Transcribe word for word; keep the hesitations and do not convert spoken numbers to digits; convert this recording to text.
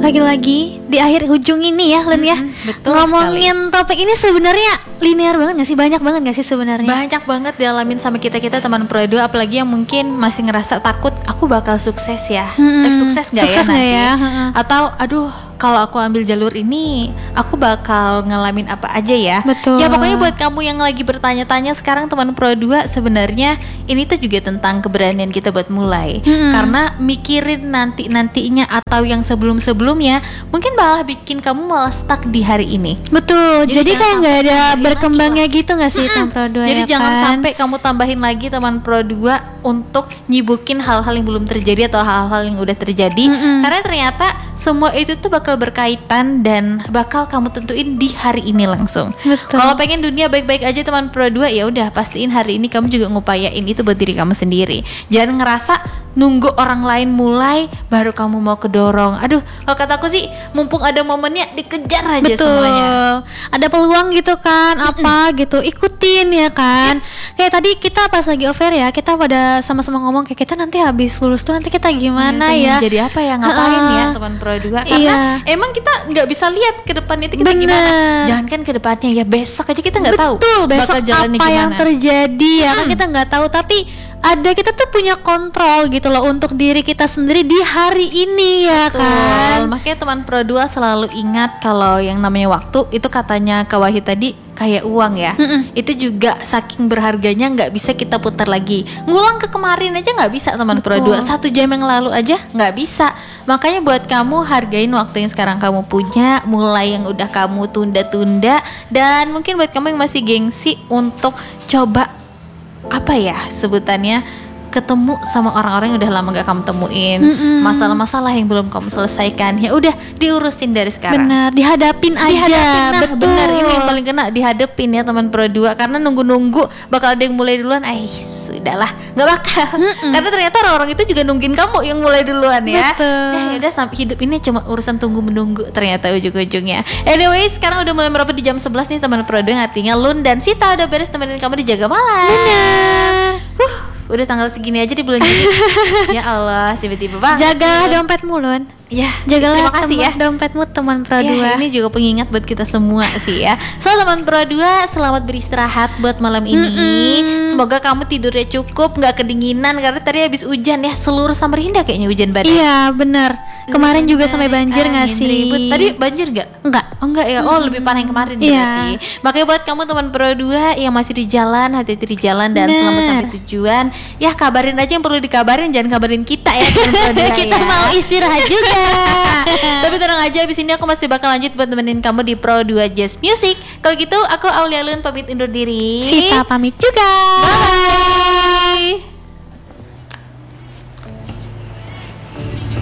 lagi-lagi di akhir ujung ini ya Len ya. Mm-hmm, betul ngomongin sekali. Topik ini sebenarnya linear banget gak sih? Banyak banget gak sih sebenarnya? Banyak banget dialamin sama kita-kita teman Pro dua, apalagi yang mungkin masih ngerasa takut aku bakal sukses ya. Hmm, eh, sukses gak sukses ya nanti? ya? Atau aduh kalau aku ambil jalur ini aku bakal ngalamin apa aja ya. Betul. Ya pokoknya buat kamu yang lagi bertanya-tanya sekarang teman Pro dua, sebenarnya ini tuh juga tentang keberanian kita buat mulai. Hmm. Karena mikirin nanti-nantinya atau yang sebelum-sebelumnya mungkin malah bikin kamu malah stuck di hari ini. Betul. Jadi, Jadi kayak nggak ada berkembangnya lagi, gitu nggak sih mm-hmm. teman Pro dua? Jadi ya jangan kan? sampai kamu tambahin lagi teman Pro dua untuk nyibukin hal-hal yang belum terjadi atau hal-hal yang udah terjadi. Mm-hmm. Karena ternyata semua itu tuh bakal berkaitan dan bakal kamu tentuin di hari ini langsung. Kalau pengen dunia baik-baik aja teman Pro dua, ya udah pastiin hari ini kamu juga ngupayain itu buat diri kamu sendiri. Jangan ngerasa nunggu orang lain mulai baru kamu mau kedorong. Aduh, kalau kataku sih mumpung ada momennya dikejar aja. Betul. Semuanya. Ada peluang gitu kan, apa gitu, ikutin ya kan. Kayak tadi kita pas lagi offer ya, kita pada sama-sama ngomong kayak kita nanti habis lulus tuh nanti kita gimana ya, ya. Jadi apa ya, ngapain uh, ya teman Pro dua? Karena iya. emang kita nggak bisa lihat ke depannya itu kita Bener. gimana. Jangan kan ke depannya ya, besok aja kita nggak tahu. Betul, besok bakal jalannya apa gimana. yang terjadi ya Hmm. kan kita nggak tahu, tapi ada kita tuh punya kontrol gitu loh untuk diri kita sendiri di hari ini ya. Betul. Kan. Makanya teman Pro dua selalu ingat kalau yang namanya waktu itu katanya Kak Wahyu tadi kayak uang ya. Mm-mm. Itu juga saking berharganya nggak bisa kita putar lagi. Ngulang ke kemarin aja nggak bisa teman Pro dua. Satu jam yang lalu aja nggak bisa. Makanya buat kamu hargain waktu yang sekarang kamu punya, mulai yang udah kamu tunda-tunda, dan mungkin buat kamu yang masih gengsi untuk coba apa ya sebutannya, ketemu sama orang-orang yang udah lama gak kamu temuin, Mm-mm. masalah-masalah yang belum kamu selesaikan, ya udah diurusin dari sekarang. Benar, dihadapin aja. Dihadapin, nah, betul. Benar, ini yang paling kena, dihadapin ya teman Pro dua. Karena nunggu-nunggu bakal ada yang mulai duluan, eh sudahlah, nggak bakal. Mm-mm. Karena ternyata orang-orang itu juga nungguin kamu yang mulai duluan ya. Betul. Ya udah, sampai hidup ini cuma urusan tunggu menunggu ternyata ujung-ujungnya. Anyway, sekarang udah mulai merapat di jam sebelas nih teman Pro dua, artinya Lun dan Sita udah beres temenin kamu di Jaga Malam. Benar. Huh. Udah tanggal segini aja di bulan ini. Ya Allah, tiba-tiba banget. Jaga dompetmu Lun. Ya, jagalah terima kasih ya dompetmu teman Pro dua. Ya, ini juga pengingat buat kita semua sih ya. So teman Pro dua, selamat beristirahat buat malam ini. Mm-mm. Semoga kamu tidurnya cukup, nggak kedinginan karena tadi habis hujan ya, seluruh Samarinda kayaknya hujan badai. Iya benar. Kemarin juga sampai banjir nggak sih? Ribut. Tadi banjir nggak? Enggak. Oh enggak ya. Oh lebih parah yang kemarin Iya. berarti. Makanya buat kamu teman Pro dua yang masih di jalan, hati-hati di jalan dan Bener. selamat sampai tujuan. Ya kabarin aja yang perlu dikabarin, jangan kabarin kita ya teman Pro dua. Kita ya. mau istirahat juga. Tapi tenang aja, abis ini aku masih bakal lanjut buat temenin kamu di Pro dua Jazz Music. Kalau gitu aku Aulia Lun pamit undur diri. Sita pamit juga. Bye.